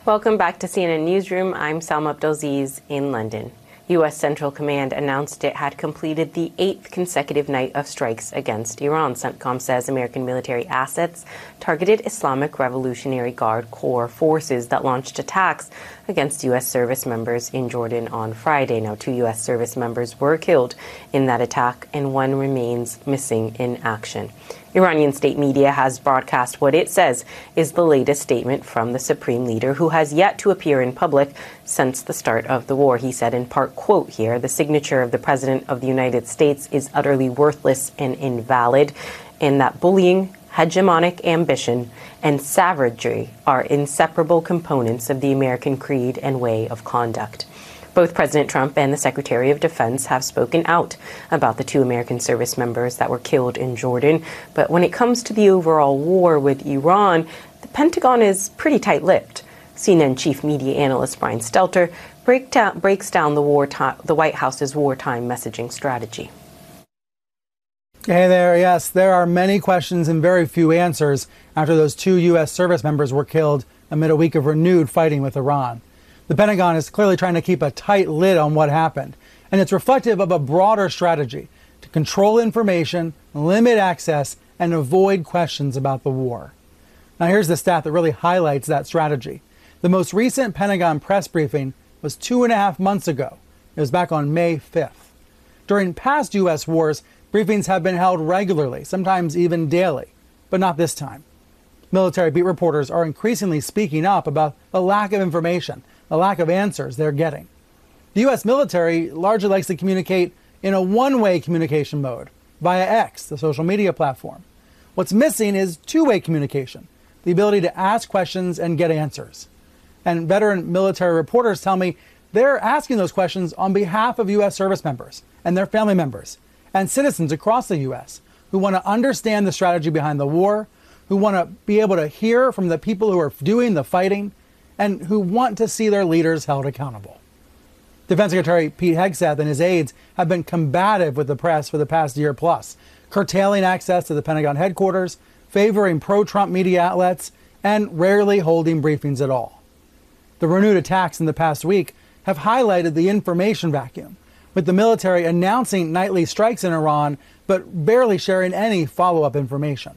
Welcome back to CNN Newsroom. I'm Salma Abdelaziz in London. U.S. Central Command announced it had completed the 8th consecutive night of strikes against Iran. CENTCOM says American military assets targeted Islamic Revolutionary Guard Corps forces that launched attacks against U.S. service members in Jordan on Friday. Now, 2 U.S. service members were killed in that attack, and 1 remains missing in action. Iranian state media has broadcast what it says is the latest statement from the supreme leader, who has yet to appear in public since the start of the war. He said, in part, quote here, "The signature of the President of the United States is utterly worthless and invalid, and that bullying, hegemonic ambition, and savagery are inseparable components of the American creed and way of conduct." Both President Trump and the Secretary of Defense have spoken out about the 2 American service members that were killed in Jordan. But when it comes to the overall war with Iran, the Pentagon is pretty tight-lipped. CNN chief media analyst Brian Stelter breaks down the White House's wartime messaging strategy. Hey there. Yes, there are many questions and very few answers after those 2 U.S. service members were killed amid a week of renewed fighting with Iran. The Pentagon is clearly trying to keep a tight lid on what happened, and it's reflective of a broader strategy to control information, limit access, and avoid questions about the war. Now, here's the stat that really highlights that strategy. The most recent Pentagon press briefing was 2.5 months ago. It was back on May 5th. During past U.S. wars, briefings have been held regularly, sometimes even daily, but not this time. Military beat reporters are increasingly speaking up about the lack of information, the lack of answers they're getting. The U.S. military largely likes to communicate in a one-way communication mode via X, the social media platform. What's missing is two-way communication, the ability to ask questions and get answers. And veteran military reporters tell me they're asking those questions on behalf of U.S. service members and their family members and citizens across the U.S. who want to understand the strategy behind the war, who want to be able to hear from the people who are doing the fighting, and who want to see their leaders held accountable. Defense Secretary Pete Hegseth and his aides have been combative with the press for the past year plus, curtailing access to the Pentagon headquarters, favoring pro-Trump media outlets, and rarely holding briefings at all. The renewed attacks in the past week have highlighted the information vacuum, with the military announcing nightly strikes in Iran, but barely sharing any follow-up information.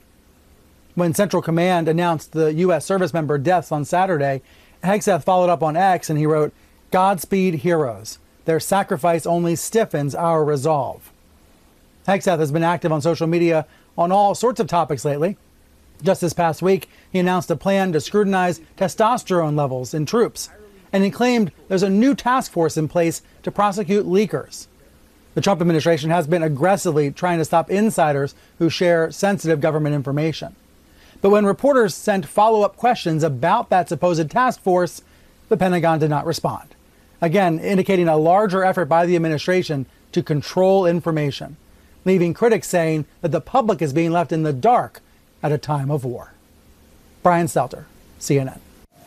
When Central Command announced the U.S. service member deaths on Saturday, Hegseth followed up on X and he wrote, "Godspeed, heroes. Their sacrifice only stiffens our resolve." Hegseth has been active on social media on all sorts of topics lately. Just this past week, he announced a plan to scrutinize testosterone levels in troops, and he claimed there's a new task force in place to prosecute leakers. The Trump administration has been aggressively trying to stop insiders who share sensitive government information. But when reporters sent follow-up questions about that supposed task force, the Pentagon did not respond. Again, indicating a larger effort by the administration to control information, leaving critics saying that the public is being left in the dark at a time of war. Brian Stelter, CNN.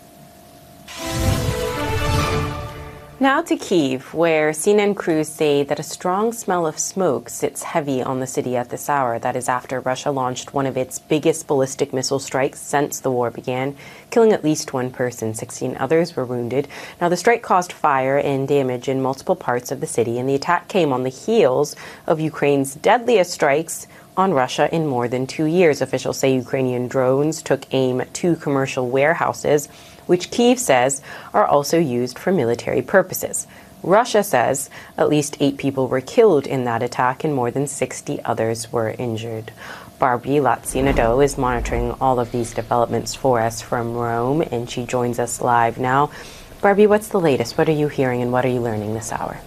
Now to Kyiv, where CNN crews say that a strong smell of smoke sits heavy on the city at this hour. That is after Russia launched one of its biggest ballistic missile strikes since the war began, killing at least 1 person. 16 others were wounded. Now, the strike caused fire and damage in multiple parts of the city, and the attack came on the heels of Ukraine's deadliest strikes on Russia in more than 2 years. Officials say Ukrainian drones took aim at 2 commercial warehouses, which Kyiv says are also used for military purposes. Russia says at least 8 people were killed in that attack and more than 60 others were injured. Barbie Latsinado is monitoring all of these developments for us from Rome, and she joins us live now. Barbie, what's the latest? What are you hearing and what are you learning this hour?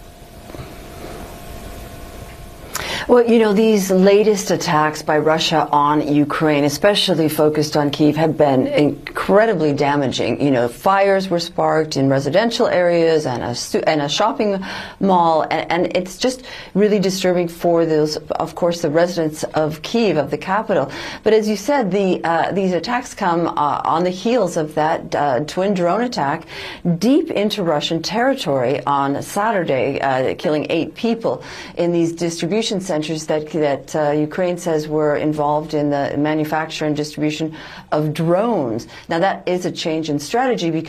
Well, you know, these latest attacks by Russia on Ukraine, especially focused on Kyiv, have been incredibly damaging. You know, fires were sparked in residential areas and a shopping mall, and it's just really disturbing for those, of course, the residents of Kyiv, of the capital. But as you said, these attacks come on the heels of that twin drone attack deep into Russian territory on Saturday, killing 8 people in these distribution centers that Ukraine says were involved in the manufacture and distribution of drones. Now, that is a change in strategy because